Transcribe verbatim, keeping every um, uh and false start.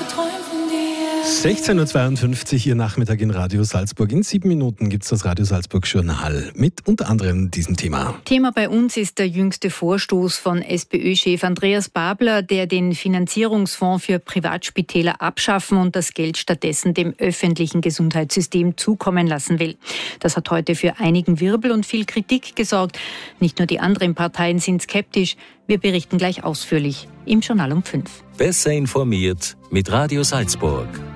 sechzehn Uhr zweiundfünfzig, Ihr Nachmittag in Radio Salzburg. In sieben Minuten gibt es das Radio Salzburg Journal mit unter anderem diesem Thema. Thema bei uns ist der jüngste Vorstoß von SPÖ-Chef Andreas Babler, der den Finanzierungsfonds für Privatspitäler abschaffen und das Geld stattdessen dem öffentlichen Gesundheitssystem zukommen lassen will. Das hat heute für einigen Wirbel und viel Kritik gesorgt. Nicht nur die anderen Parteien sind skeptisch. Wir berichten gleich ausführlich im Journal um fünf. Besser informiert mit Radio Salzburg.